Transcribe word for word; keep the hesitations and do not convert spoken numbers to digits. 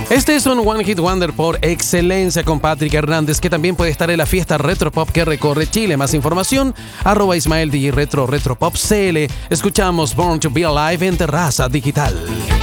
Este es un One Hit Wonder por excelencia con Patrick Hernández, que también puede estar en la fiesta Retropop que recorre Chile. Más información, arroba Ismael D J Retro Retropop C L. Escuchamos Born to Be Alive en Terraza Digital.